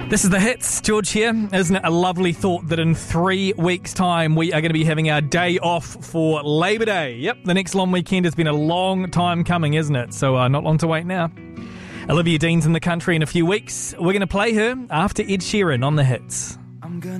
This is The Hits. George here. Isn't it a lovely thought that in 3 weeks' time we are going to be having our day off for Labor Day? Yep, the next long weekend has been a long time coming, isn't it? So not long to wait now. Olivia Dean's in the country in a few weeks. We're going to play her after Ed Sheeran on The Hits.